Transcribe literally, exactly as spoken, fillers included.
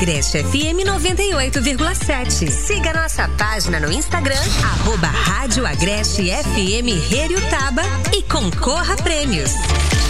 Agreste F M noventa e oito vírgula sete. Siga nossa página no Instagram, arroba Rádio Agreste F M Heriotaba e concorra a prêmios.